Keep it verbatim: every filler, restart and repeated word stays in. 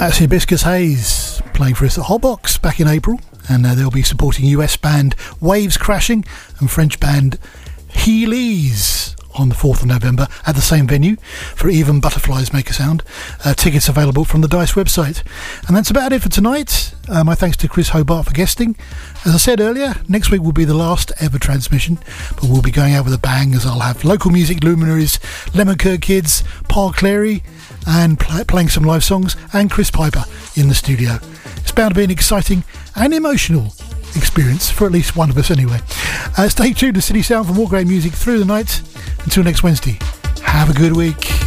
That's Hibiscus Haze playing for us at Hotbox back in April, and uh, they'll be supporting U S band Waves Crashing and French band Heelys on the fourth of November at the same venue for Even Butterflies Make a Sound. Uh, tickets available from the DICE website. And that's about it for tonight. Uh, my thanks to Chris Hobart for guesting. As I said earlier, next week will be the last ever transmission, but we'll be going out with a bang, as I'll have local music luminaries, Lemon Curd Kids, Paul Clary, and pl- playing some live songs, and Chris Piper in the studio. It's bound to be an exciting and emotional experience for at least one of us anyway. Uh, stay tuned to City Sound for more great music through the night. Until next Wednesday, have a good week.